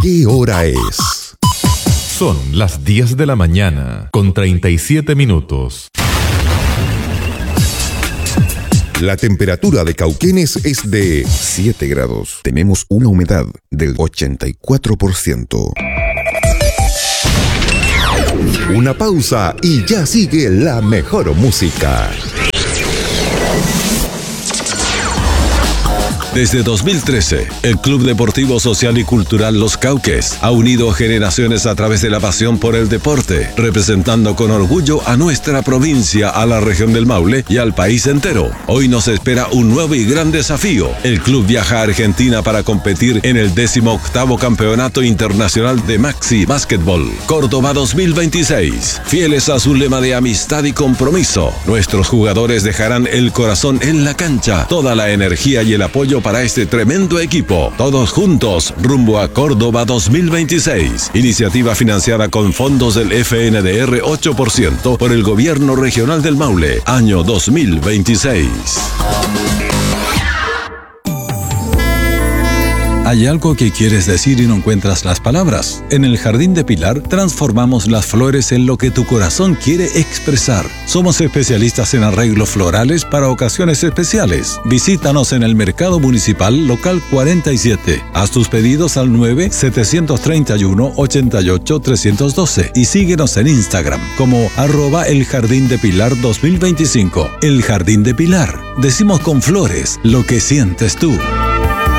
¿Qué hora es? Son las 10 de la mañana, con 37 minutos. La temperatura de Cauquenes es de 7 grados. Tenemos una humedad del 84%. Una pausa y ya sigue la mejor música. Desde 2013, el Club Deportivo Social y Cultural Los Cauques ha unido generaciones a través de la pasión por el deporte, representando con orgullo a nuestra provincia, a la región del Maule y al país entero. Hoy nos espera un nuevo y gran desafío. El club viaja a Argentina para competir en el 18º Campeonato Internacional de Maxi Básquetbol, Córdoba 2026. Fieles a su lema de amistad y compromiso, nuestros jugadores dejarán el corazón en la cancha, toda la energía y el apoyo para este tremendo equipo. Todos juntos, rumbo a Córdoba 2026. Iniciativa financiada con fondos del FNDR 8% por el Gobierno Regional del Maule, año 2026. ¿Hay algo que quieres decir y no encuentras las palabras? En el Jardín de Pilar transformamos las flores en lo que tu corazón quiere expresar. Somos especialistas en arreglos florales para ocasiones especiales. Visítanos en el Mercado Municipal Local 47. Haz tus pedidos al 9-731-88-312 y síguenos en Instagram como @eljardindepilar2025. El Jardín de Pilar. Decimos con flores lo que sientes tú.